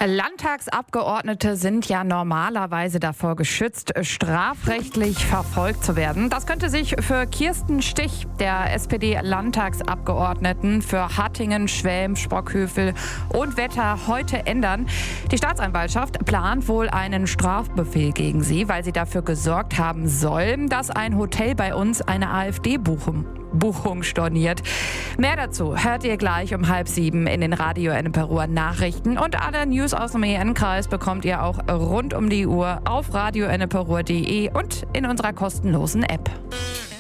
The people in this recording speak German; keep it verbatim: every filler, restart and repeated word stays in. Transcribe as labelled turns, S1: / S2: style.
S1: Landtagsabgeordnete sind ja normalerweise davor geschützt, strafrechtlich verfolgt zu werden. Das könnte sich für Kirsten Stich, der S P D-Landtagsabgeordneten für Hattingen, Schwelm, Sprockhövel und Wetter, heute ändern. Die Staatsanwaltschaft plant wohl einen Strafbefehl gegen sie, weil sie dafür gesorgt haben soll, dass ein Hotel bei uns eine AfD-Buchung Buchung storniert. Mehr dazu hört ihr gleich um halb sieben in den Radio Enneperuer Nachrichten, und alle News aus dem E N-Kreis bekommt ihr auch rund um die Uhr auf radio enneperuer punkt de und in unserer kostenlosen App.